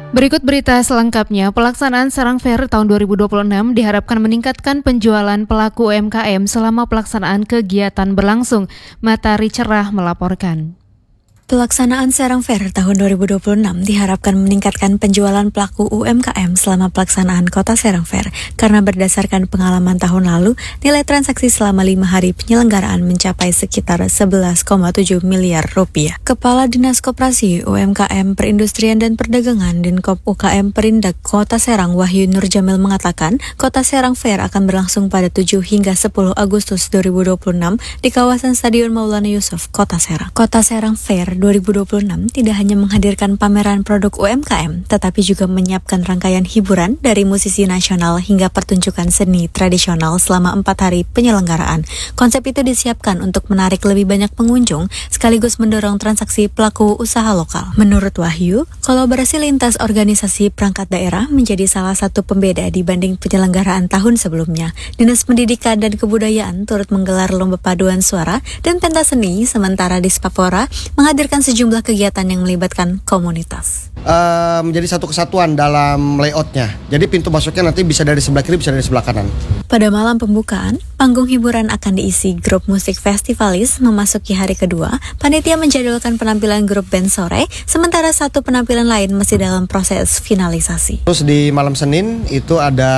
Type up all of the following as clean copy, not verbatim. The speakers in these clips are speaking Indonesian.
Berikut berita selengkapnya. Pelaksanaan Serang Fair tahun 2026 diharapkan meningkatkan penjualan pelaku UMKM selama pelaksanaan kegiatan berlangsung. Matahari Cerah melaporkan. Pelaksanaan Serang Fair tahun 2026 diharapkan meningkatkan penjualan pelaku UMKM selama pelaksanaan Kota Serang Fair karena berdasarkan pengalaman tahun lalu, nilai transaksi selama 5 hari penyelenggaraan mencapai sekitar 11,7 miliar rupiah. Kepala Dinas Koperasi UMKM Perindustrian dan Perdagangan Dinkop UKM Perindak Kota Serang Wahyu Nur Jamil mengatakan, Kota Serang Fair akan berlangsung pada 7 hingga 10 Agustus 2026 di kawasan Stadion Maulana Yusuf, Kota Serang. Kota Serang Fair 2026 tidak hanya menghadirkan pameran produk UMKM, tetapi juga menyiapkan rangkaian hiburan dari musisi nasional hingga pertunjukan seni tradisional selama 4 hari penyelenggaraan. Konsep itu disiapkan untuk menarik lebih banyak pengunjung, sekaligus mendorong transaksi pelaku usaha lokal. Menurut Wahyu, kolaborasi lintas organisasi perangkat daerah menjadi salah satu pembeda dibanding penyelenggaraan tahun sebelumnya. Dinas Pendidikan dan Kebudayaan turut menggelar lomba paduan suara dan pentas seni, sementara di Spapora menghadirkan sejumlah kegiatan yang melibatkan komunitas. Menjadi satu kesatuan dalam layoutnya. Jadi pintu masuknya nanti bisa dari sebelah kiri, bisa dari sebelah kanan. Pada malam pembukaan, panggung hiburan akan diisi grup musik festivalis. Memasuki hari kedua, panitia menjadwalkan penampilan grup band sore, sementara satu penampilan lain masih dalam proses finalisasi. Terus di malam Senin itu ada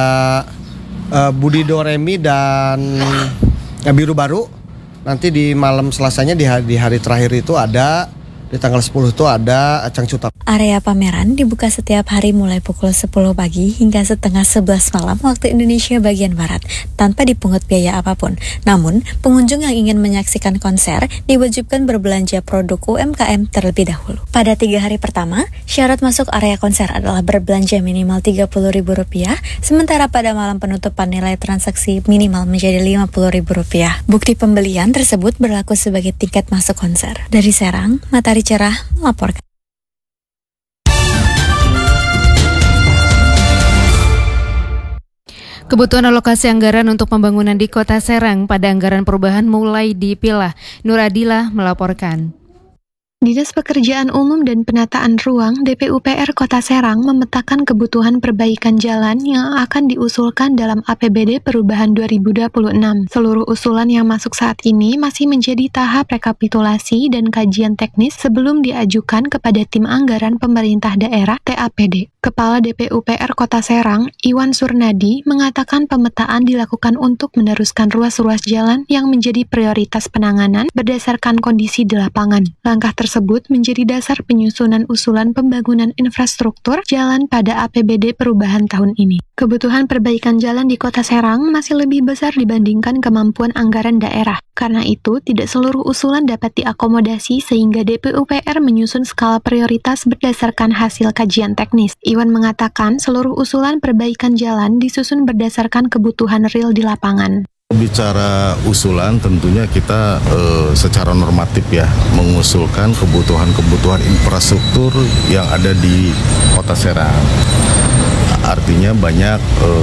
Budi Doremi dan Biru Baru. Nanti di malam Selasanya di hari terakhir itu ada, di tanggal 10 itu ada Cangcutak. Area pameran dibuka setiap hari mulai pukul 10 pagi hingga setengah 11 malam waktu Indonesia bagian Barat, tanpa dipungut biaya apapun. Namun, pengunjung yang ingin menyaksikan konser diwajibkan berbelanja produk UMKM terlebih dahulu. Pada 3 hari pertama, syarat masuk area konser adalah berbelanja minimal Rp30.000, sementara pada malam penutupan nilai transaksi minimal menjadi Rp50.000. Bukti pembelian tersebut berlaku sebagai tiket masuk konser. Dari Serang, Matahari Cerah melaporkan. Kebutuhan alokasi anggaran untuk pembangunan di Kota Serang pada anggaran perubahan mulai dipilah. Nur Adila melaporkan. Dinas Pekerjaan Umum dan Penataan Ruang DPUPR Kota Serang memetakan kebutuhan perbaikan jalan yang akan diusulkan dalam APBD Perubahan 2026. Seluruh usulan yang masuk saat ini masih menjadi tahap rekapitulasi dan kajian teknis sebelum diajukan kepada Tim Anggaran Pemerintah Daerah TAPD. Kepala DPUPR Kota Serang, Iwan Surnadi, mengatakan pemetaan dilakukan untuk meneruskan ruas-ruas jalan yang menjadi prioritas penanganan berdasarkan kondisi di lapangan. Langkah tersebut menjadi dasar penyusunan usulan pembangunan infrastruktur jalan pada APBD perubahan tahun ini. Kebutuhan perbaikan jalan di Kota Serang masih lebih besar dibandingkan kemampuan anggaran daerah. Karena itu, tidak seluruh usulan dapat diakomodasi sehingga DPUPR menyusun skala prioritas berdasarkan hasil kajian teknis. Iwan mengatakan seluruh usulan perbaikan jalan disusun berdasarkan kebutuhan real di lapangan. Bicara usulan, tentunya kita secara normatif ya mengusulkan kebutuhan infrastruktur yang ada di Kota Serang. Artinya banyak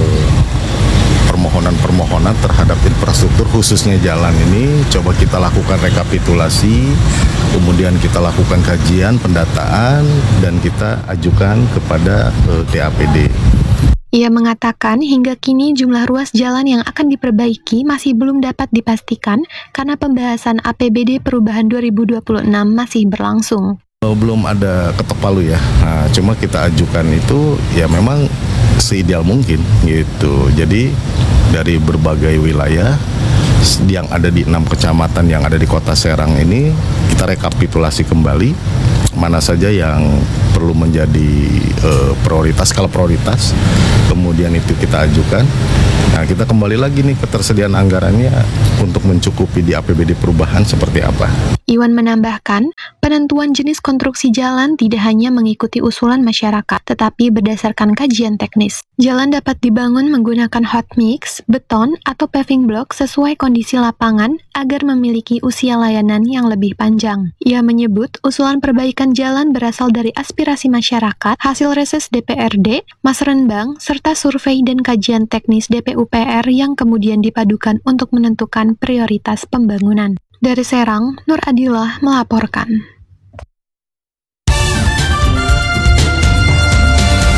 permohonan terhadap infrastruktur khususnya jalan ini coba kita lakukan rekapitulasi, kemudian kita lakukan kajian, pendataan, dan kita ajukan kepada TAPD. Ia mengatakan hingga kini jumlah ruas jalan yang akan diperbaiki masih belum dapat dipastikan karena pembahasan APBD perubahan 2026 masih berlangsung. Belum ada ketok palu ya, cuma kita ajukan itu ya memang seideal mungkin gitu. Jadi dari berbagai wilayah yang ada di 6 kecamatan yang ada di Kota Serang ini kita rekapitulasi kembali mana saja yang perlu menjadi prioritas, skala prioritas, kemudian itu kita ajukan. Nah, kita kembali lagi nih ketersediaan anggarannya untuk mencukupi di APBD perubahan seperti apa. Iwan menambahkan, penentuan jenis konstruksi jalan tidak hanya mengikuti usulan masyarakat, tetapi berdasarkan kajian teknis. Jalan dapat dibangun menggunakan hot mix, beton, atau paving block sesuai kondisi lapangan agar memiliki usia layanan yang lebih panjang. Ia menyebut usulan perbaikan jalan berasal dari aspirasi masyarakat, hasil reses DPRD, Mas Renbang, serta survei dan kajian teknis DPUPR yang kemudian dipadukan untuk menentukan prioritas pembangunan. Dari Serang, Nur Adila melaporkan.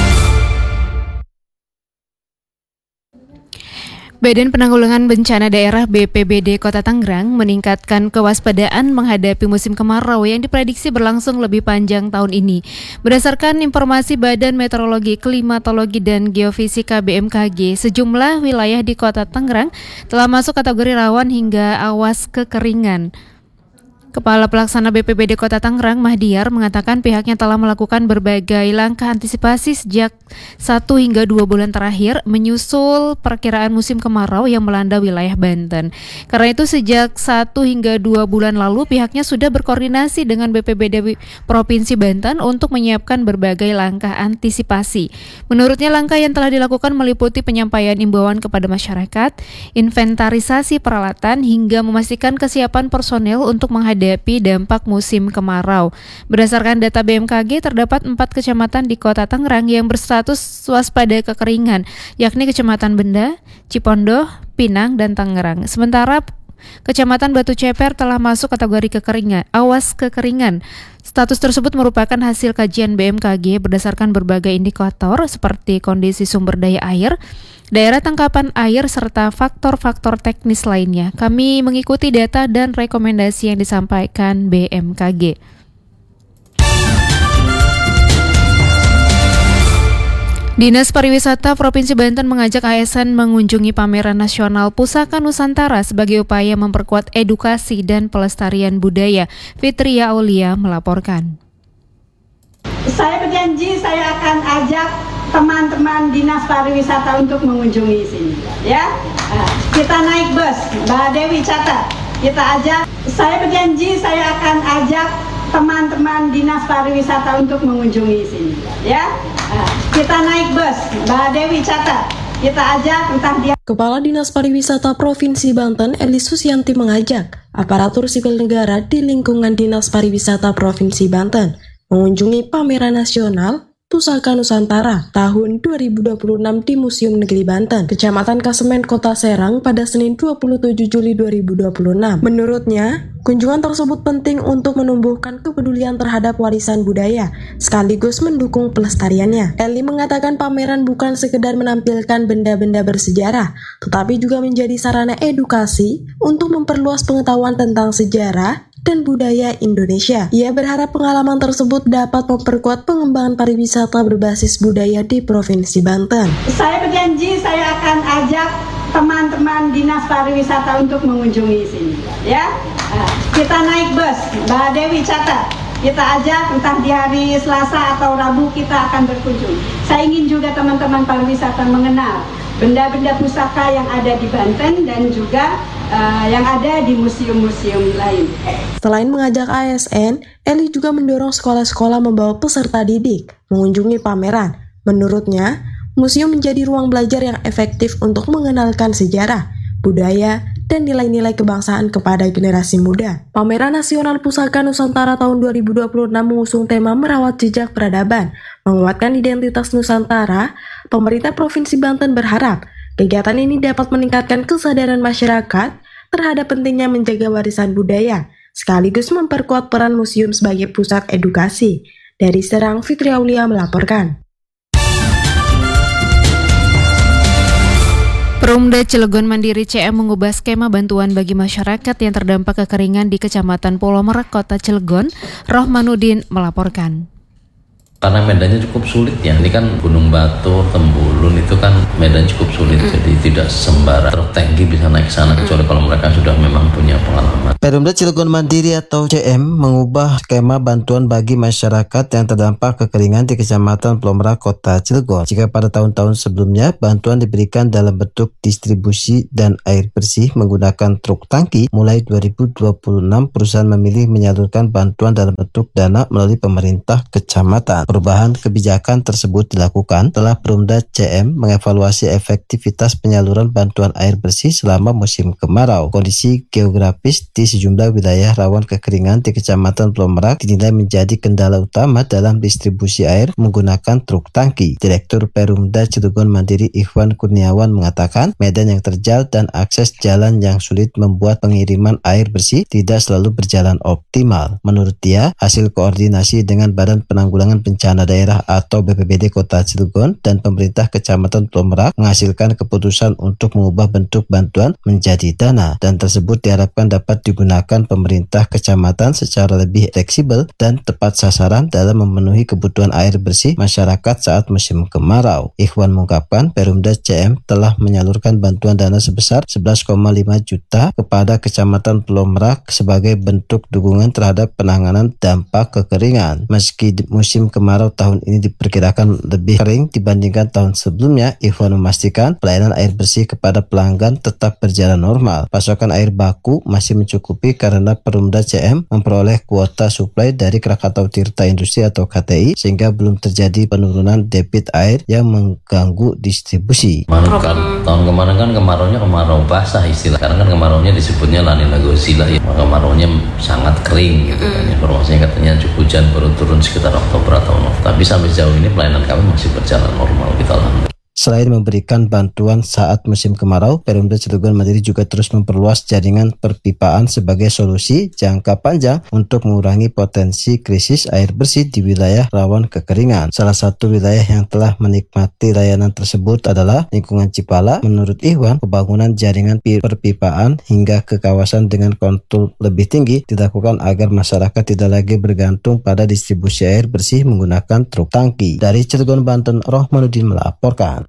Badan Penanggulangan Bencana Daerah BPBD Kota Tangerang meningkatkan kewaspadaan menghadapi musim kemarau yang diprediksi berlangsung lebih panjang tahun ini. Berdasarkan informasi Badan Meteorologi, Klimatologi, dan Geofisika BMKG, sejumlah wilayah di Kota Tangerang telah masuk kategori rawan hingga awas kekeringan. Kepala Pelaksana BPBD Kota Tangerang, Mahdiar, mengatakan pihaknya telah melakukan berbagai langkah antisipasi sejak 1 hingga 2 bulan terakhir menyusul perkiraan musim kemarau yang melanda wilayah Banten. Karena itu sejak 1 hingga 2 bulan lalu pihaknya sudah berkoordinasi dengan BPBD Provinsi Banten untuk menyiapkan berbagai langkah antisipasi. Menurutnya langkah yang telah dilakukan meliputi penyampaian imbauan kepada masyarakat, inventarisasi peralatan, hingga memastikan kesiapan personel untuk menghadapi dampak musim kemarau. Berdasarkan data BMKG, terdapat 4 kecamatan di Kota Tangerang yang berstatus waspada kekeringan, yakni Kecamatan Benda, Cipondoh, Pinang, dan Tangerang. Sementara Kecamatan Batu Ceper telah masuk kategori awas kekeringan. Status tersebut merupakan hasil kajian BMKG berdasarkan berbagai indikator seperti kondisi sumber daya air, daerah tangkapan air, serta faktor-faktor teknis lainnya. Kami mengikuti data dan rekomendasi yang disampaikan BMKG. Dinas Pariwisata Provinsi Banten mengajak ASN mengunjungi Pameran Nasional Pusaka Nusantara sebagai upaya memperkuat edukasi dan pelestarian budaya. Fitria Aulia melaporkan. Saya berjanji saya akan ajak teman-teman Dinas Pariwisata untuk mengunjungi sini, ya. Kita naik bus, Mbak Dewi catat. Kita ajak. Saya berjanji saya akan ajak teman-teman Dinas Pariwisata untuk mengunjungi sini, ya. Kita naik bus, Mbak Dewi catat. Kita ajak entah dia. Kepala Dinas Pariwisata Provinsi Banten, Eli Susianti, mengajak aparatur sipil negara di lingkungan Dinas Pariwisata Provinsi Banten mengunjungi Pameran Nasional Pusaka Nusantara tahun 2026 di Museum Negeri Banten, Kecamatan Kasemen, Kota Serang pada Senin 27 Juli 2026. Menurutnya, kunjungan tersebut penting untuk menumbuhkan kepedulian terhadap warisan budaya, sekaligus mendukung pelestariannya. Eli mengatakan pameran bukan sekedar menampilkan benda-benda bersejarah, tetapi juga menjadi sarana edukasi untuk memperluas pengetahuan tentang sejarah dan budaya Indonesia. Ia berharap pengalaman tersebut dapat memperkuat pengembangan pariwisata berbasis budaya di Provinsi Banten. Saya berjanji saya akan ajak teman-teman Dinas Pariwisata untuk mengunjungi sini, ya. Kita naik bus, Mbak Dewi catat. Kita ajak entah di hari Selasa atau Rabu kita akan berkunjung. Saya ingin juga teman-teman pariwisata mengenal benda-benda pusaka yang ada di Banten dan juga yang ada di museum-museum lain. Selain mengajak ASN, Eli juga mendorong sekolah-sekolah membawa peserta didik mengunjungi pameran. Menurutnya, museum menjadi ruang belajar yang efektif untuk mengenalkan sejarah, budaya, dan nilai-nilai kebangsaan kepada generasi muda. Pameran Nasional Pusaka Nusantara tahun 2026 mengusung tema merawat jejak peradaban, menguatkan identitas Nusantara. Pemerintah Provinsi Banten berharap kegiatan ini dapat meningkatkan kesadaran masyarakat terhadap pentingnya menjaga warisan budaya, sekaligus memperkuat peran museum sebagai pusat edukasi. Dari Serang, Fitri Aulia melaporkan. Perumda Cilegon Mandiri CM mengubah skema bantuan bagi masyarakat yang terdampak kekeringan di Kecamatan Pulau Merak, Kota Cilegon. Rohmanuddin melaporkan. Karena medannya cukup sulit ya, ini kan Gunung Batur, Temulun itu kan medan cukup sulit, jadi tidak sembarang truk tangki bisa naik ke sana kecuali kalau mereka sudah memang punya pengalaman. Perumda Cilegon Mandiri atau CM mengubah skema bantuan bagi masyarakat yang terdampak kekeringan di Kecamatan Pulau Merak, Kota Cilegon. Jika pada tahun-tahun sebelumnya bantuan diberikan dalam bentuk distribusi dan air bersih menggunakan truk tangki, mulai 2026 perusahaan memilih menyalurkan bantuan dalam bentuk dana melalui pemerintah kecamatan. Perubahan kebijakan tersebut dilakukan setelah Perumda CM mengevaluasi efektivitas penyaluran bantuan air bersih selama musim kemarau. Kondisi geografis di sejumlah wilayah rawan kekeringan di Kecamatan Pulau Merak dinilai menjadi kendala utama dalam distribusi air menggunakan truk tangki. Direktur Perumda Cilegon Mandiri Ikhwan Kurniawan mengatakan medan yang terjal dan akses jalan yang sulit membuat pengiriman air bersih tidak selalu berjalan optimal. Menurut dia, hasil koordinasi dengan Badan Penanggulangan Bencana Bencana Daerah atau BPBD Kota Cilegon dan pemerintah Kecamatan Pulau Merak menghasilkan keputusan untuk mengubah bentuk bantuan menjadi dana, dan tersebut diharapkan dapat digunakan pemerintah kecamatan secara lebih fleksibel dan tepat sasaran dalam memenuhi kebutuhan air bersih masyarakat saat musim kemarau. Ikhwan mengungkapkan Perumda CM telah menyalurkan bantuan dana sebesar 11,5 juta kepada Kecamatan Pulau Merak sebagai bentuk dukungan terhadap penanganan dampak kekeringan. Meski musim kemarau tahun ini diperkirakan lebih kering dibandingkan tahun sebelumnya, Ikhwan memastikan pelayanan air bersih kepada pelanggan tetap berjalan normal. Pasokan air baku masih mencukupi karena Perumda CM memperoleh kuota suplai dari Krakatau Tirta Industri atau KTI, sehingga belum terjadi penurunan debit air yang mengganggu distribusi. Tahun kemarin kan kemaraunya kemarau basah istilah, karena kan kemaraunya disebutnya La Nina Godzilla ya, kemaraunya sangat kering gitu kan. Informasinya katanya hujan baru turun sekitar Oktober atau November, tapi sampai sejauh ini pelayanan kami masih berjalan normal, kita alhamdulillah. Selain memberikan bantuan saat musim kemarau, Perumda Cilegon Mandiri juga terus memperluas jaringan perpipaan sebagai solusi jangka panjang untuk mengurangi potensi krisis air bersih di wilayah rawan kekeringan. Salah satu wilayah yang telah menikmati layanan tersebut adalah lingkungan Cipala. Menurut Ikhwan, pembangunan jaringan perpipaan hingga ke kawasan dengan kontur lebih tinggi dilakukan agar masyarakat tidak lagi bergantung pada distribusi air bersih menggunakan truk tangki. Dari Cilegon, Banten, Rohmanuddin melaporkan.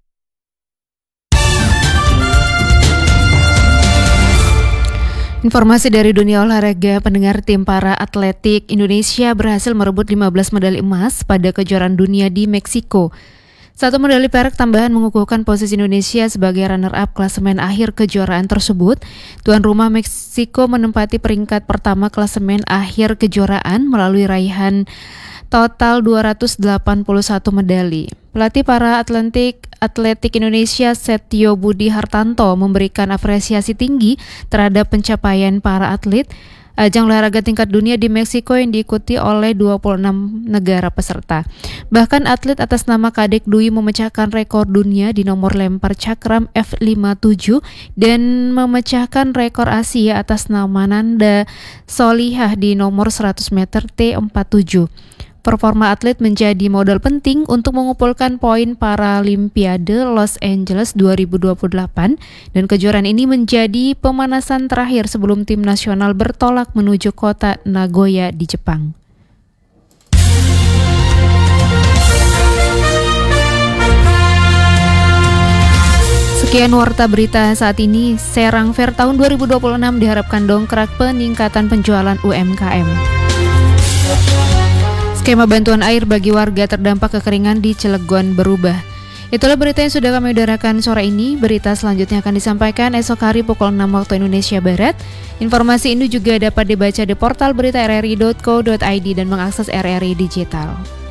Informasi dari dunia olahraga, pendengar, tim para atletik Indonesia berhasil merebut 15 medali emas pada kejuaraan dunia di Meksiko. Satu medali perak tambahan mengukuhkan posisi Indonesia sebagai runner-up klasemen akhir kejuaraan tersebut. Tuan rumah Meksiko menempati peringkat pertama klasemen akhir kejuaraan melalui raihan total 281 medali. Pelatih para atletik Indonesia Setio Budi Hartanto memberikan apresiasi tinggi terhadap pencapaian para atlet ajang olahraga tingkat dunia di Meksiko yang diikuti oleh 26 negara peserta. Bahkan atlet atas nama Kadek Dwi memecahkan rekor dunia di nomor lempar cakram F57 dan memecahkan rekor Asia atas nama Nanda Solihah di nomor 100 meter T47. Performa atlet menjadi modal penting untuk mengumpulkan poin Paralimpiade Los Angeles 2028 dan kejuaraan ini menjadi pemanasan terakhir sebelum tim nasional bertolak menuju kota Nagoya di Jepang. Sekian warta berita saat ini. Serang Fair tahun 2026 diharapkan dongkrak peningkatan penjualan UMKM. Skema bantuan air bagi warga terdampak kekeringan di Cilegon berubah. Itulah berita yang sudah kami udarakan sore ini. Berita selanjutnya akan disampaikan esok hari pukul 6 waktu Indonesia Barat. Informasi ini juga dapat dibaca di portal berita rri.co.id dan mengakses RRI Digital.